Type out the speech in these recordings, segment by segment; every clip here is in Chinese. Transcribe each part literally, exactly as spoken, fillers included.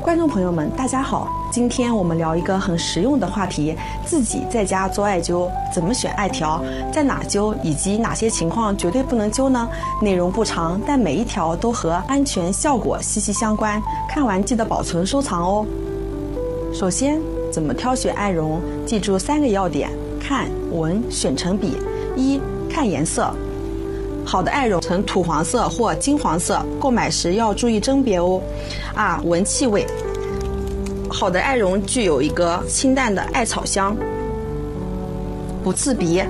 观众朋友们，大家好，今天我们聊一个很实用的话题，自己在家做艾灸，怎么选艾条，在哪灸，以及哪些情况绝对不能灸呢？内容不长，但每一条都和安全效果息息相关，看完记得保存收藏哦。首先，怎么挑选艾绒？记住三个要点：看、闻、选成比。一、看颜色。好的艾绒呈土黄色或金黄色，购买时要注意甄别哦。二、闻气味。好的艾绒具有一个清淡的艾草香，不刺鼻。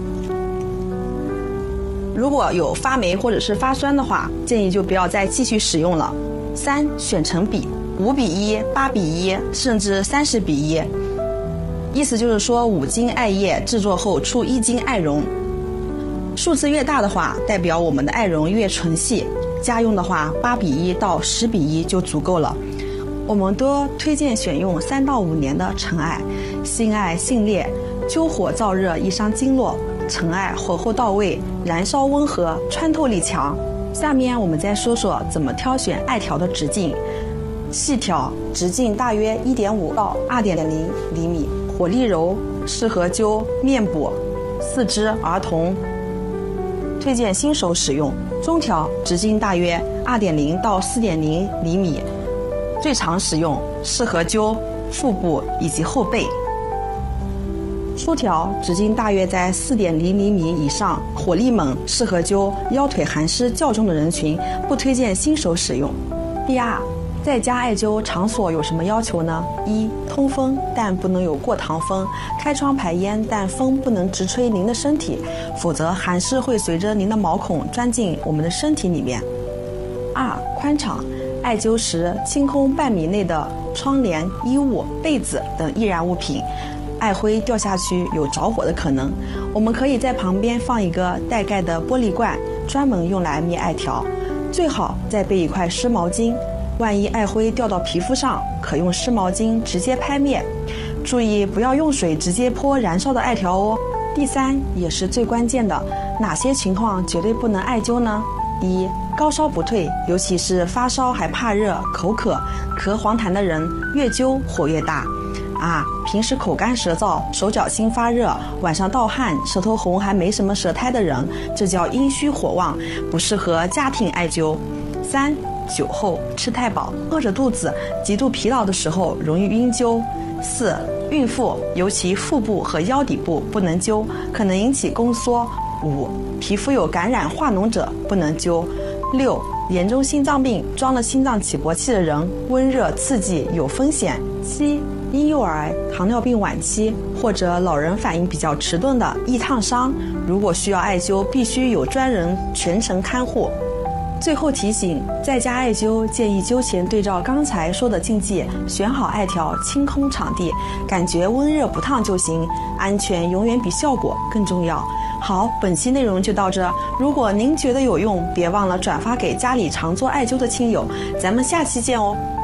如果有发霉或者是发酸的话，建议就不要再继续使用了。三、选成比，五比一、八比一，甚至三十比一。意思就是说，五斤艾叶制作后出一斤艾绒。数字越大的话，代表我们的艾绒越纯细。家用的话，八比一到十比一就足够了。我们多推荐选用三到五年的陈艾。新艾性烈，灸火燥热易伤经络，陈艾火候到位，燃烧温和，穿透力强。下面我们再说说怎么挑选艾条的直径。细条，直径大约 一点五到二点零厘米，火力柔，适合灸面部、四肢、儿童。推荐新手使用。中条，直径大约 二点零到四点零厘米，最常使用，适合灸腹部以及后背。粗条，直径大约在 四点零厘米以上，火力猛，适合灸腰腿寒湿较重的人群，不推荐新手使用。第二，在家艾灸场所有什么要求呢？一、通风，但不能有过堂风，开窗排烟，但风不能直吹您的身体，否则寒湿会随着您的毛孔钻进我们的身体里面。二、宽敞，艾灸时清空半米内的窗帘、衣物、被子等易燃物品，艾灰掉下去有着火的可能。我们可以在旁边放一个带盖的玻璃罐，专门用来灭艾条，最好再备一块湿毛巾。万一艾灰掉到皮肤上，可用湿毛巾直接拍灭。注意不要用水直接泼燃烧的艾条哦。第三，也是最关键的，哪些情况绝对不能艾灸呢？一、高烧不退，尤其是发烧还怕热、口渴、咳黄痰的人，越灸火越大。二、平时口干舌燥、手脚心发热、晚上盗汗、舌头红还没什么舌苔的人，这叫阴虚火旺，不适合家庭艾灸。三、酒后吃太饱、饿着肚子、极度疲劳的时候容易晕灸。四、孕妇，尤其腹部和腰底部不能灸，可能引起宫缩。五、皮肤有感染化脓者不能灸。六、严重心脏病、装了心脏起搏器的人，温热刺激有风险。七、婴幼儿、糖尿病晚期或者老人反应比较迟钝的易烫伤，如果需要艾灸，必须有专人全程看护。最后提醒，在家艾灸建议灸前对照刚才说的禁忌，选好艾条，清空场地，感觉温热不烫就行，安全永远比效果更重要。好，本期内容就到这，如果您觉得有用，别忘了转发给家里常做艾灸的亲友，咱们下期见哦。